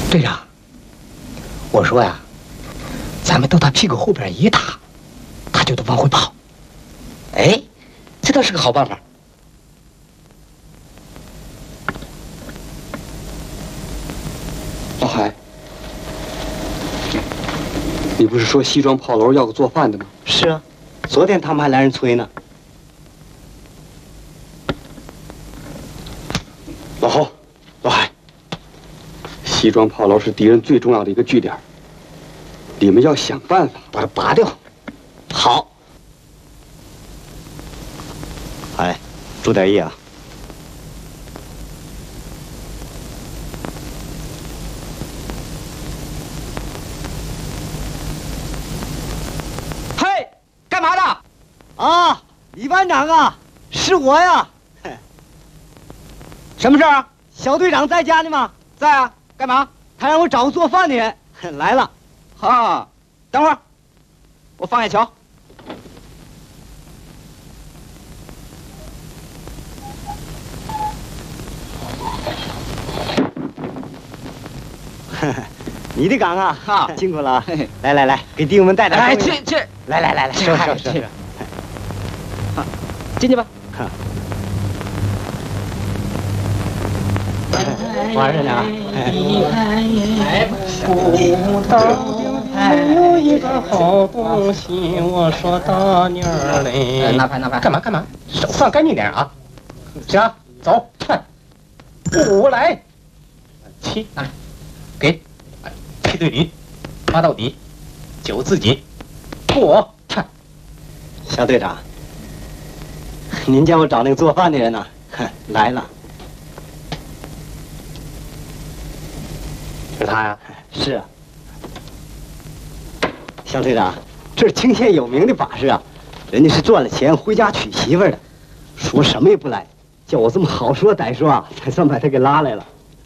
队长，我说呀，咱们到他屁股后边一打，他就得往回跑。哎，这倒是个好办法。 老海，你不是说西庄炮楼要个做饭的吗？ 是啊，昨天他们还来人催呢。 老侯，老海，西庄炮楼是敌人最重要的一个据点，你们要想办法把它拔掉。好。 哎，注点意啊！ 嘿，干嘛的？ 啊，李班长啊，是我呀。 什么事儿啊？ 小队长在家呢吗？ 在啊。干嘛？ 他让我找个做饭的人，来了。 啊，等会儿，我放眼瞧。 你的岗啊， 啊， 辛苦了。来来来，给弟兄们带点东西。 去， 来来来来， 是。进去吧。 玩着呢。 还有一个好东西，我说大妞儿嘞。 拿牌。 干嘛？手放干净点啊！行，走，看，5来，7来，给，7对底，8到底，9自己，过，看。 小队长，您叫我找那个做饭的人呢？来了。 是他呀？ 是啊。小队长，这是清县有名的把式啊，人家是赚了钱回家娶媳妇的，说什么也不来，叫我这么好说歹说啊，才算把他给拉来了。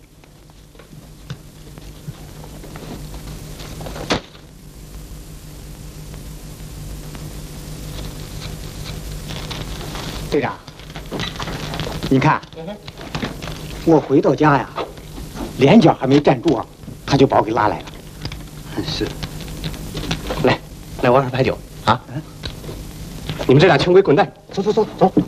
队长，你看，我回到家呀，连脚还没站住啊，他就把我给拉来了。是。 来玩会儿牌九啊！你们这俩穷鬼滚蛋！走！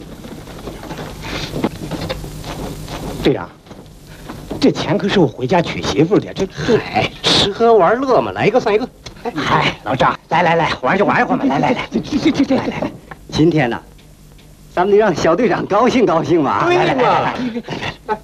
队长，这钱可是我回家娶媳妇的，这吃喝玩乐嘛，来一个算一个。 哎，老张，来，玩就玩一会儿嘛，来，去，来。今天呢，咱们得让小队长高兴高兴嘛。 对嘛！ 来。